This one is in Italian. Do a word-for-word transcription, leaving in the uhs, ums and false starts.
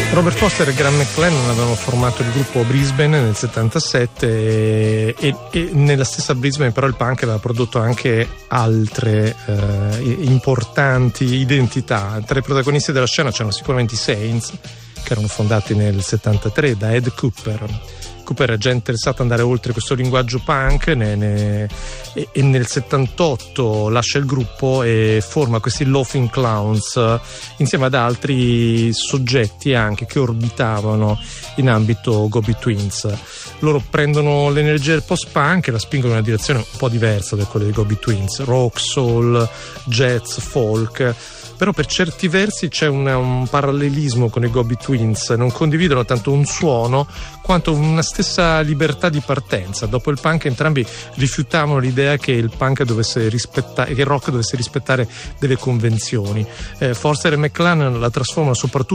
Robert Foster e Graham McLennan avevano formato il gruppo Brisbane nel settantasette e, e, e nella stessa Brisbane però il punk aveva prodotto anche altre eh, importanti identità. Tra i protagonisti della scena c'erano sicuramente i Saints, che erano fondati nel settantatré da Ed Cooper. Cooper è già interessato ad andare oltre questo linguaggio punk ne, ne, e, e nel settantotto lascia il gruppo e forma questi Laughing Clowns insieme ad altri soggetti anche che orbitavano in ambito Go Betweens. Loro prendono l'energia del post-punk e la spingono in una direzione un po' diversa da quella dei Go Betweens, rock, soul, jazz, folk. Però per certi versi c'è un, un parallelismo con i Go Betweens, non condividono tanto un suono quanto una stessa libertà di partenza. Dopo il punk entrambi rifiutavano l'idea che il punk dovesse rispettare, che il rock dovesse rispettare delle convenzioni. Eh, Foster e McLennan la trasformano soprattutto